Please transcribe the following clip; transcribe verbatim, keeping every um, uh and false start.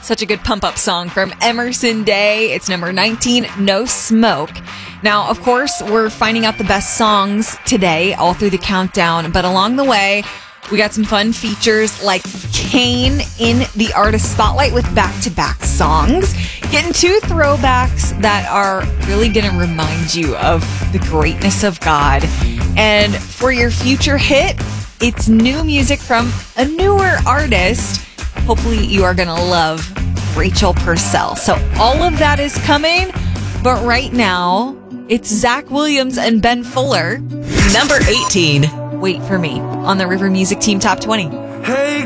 Such a good pump-up song from Emerson Day. It's number nineteen, No Smoke. Now, of course, we're finding out the best songs today all through the countdown, but along the way, we got some fun features like Kane in the Artist Spotlight with back-to-back songs, getting two throwbacks that are really going to remind you of the greatness of God. And for your future hit, it's new music from a newer artist. Hopefully you are going to love Rachel Purcell. So all of that is coming, but right now, it's Zach Williams and Ben Fuller. Number eighteen. Wait for Me on the River Music Team Top twenty. Hey